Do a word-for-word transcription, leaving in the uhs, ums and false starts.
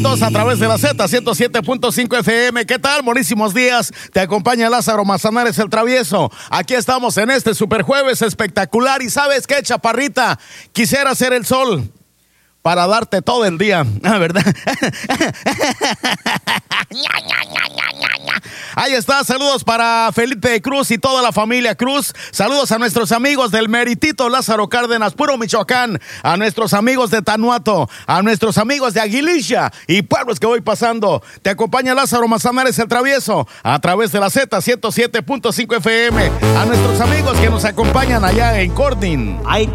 A través de la Z ciento siete punto cinco F M. ¿Qué tal? Buenísimos días. Te acompaña Lázaro Manzanares el Travieso. Aquí estamos en este super jueves espectacular. ¿Y sabes qué, chaparrita? Quisiera ser el sol para darte todo el día, ¿verdad? Ahí está, saludos para Felipe Cruz y toda la familia Cruz. Saludos a nuestros amigos del Meritito Lázaro Cárdenas, puro Michoacán. A nuestros amigos de Tanuato, a nuestros amigos de Aguililla y pueblos que voy pasando. Te acompaña Lázaro Manzanares el Travieso a través de la Z ciento siete punto cinco F M. A nuestros amigos que nos acompañan allá en Cording.